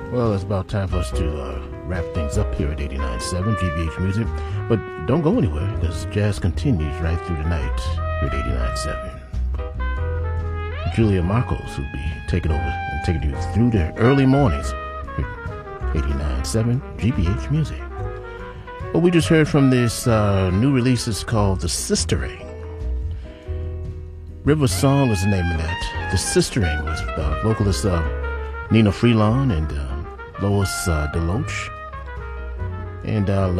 Well, it's about time for us to wrap things up here at 89.7 GBH Music. But don't go anywhere, because jazz continues right through the night here at 89.7. Julia Marcos will be taking over and taking you through the early mornings here at 89.7 GBH Music. Well, we just heard from this new release. It's called The Sistering. River Song is the name of that. The Sistering was vocalist Nina Freelon and Lois Deloach. And